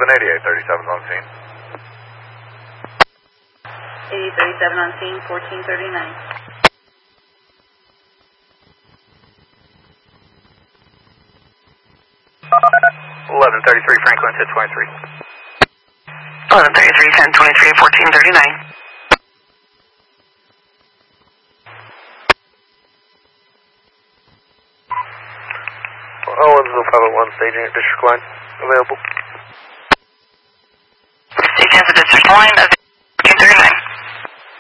88, 37 on scene. 8037 on scene, 1439. 1133 Franklin, 1023. 1133, 1023, 1439. Oh, 501 staging at district line available. Staging at the district line.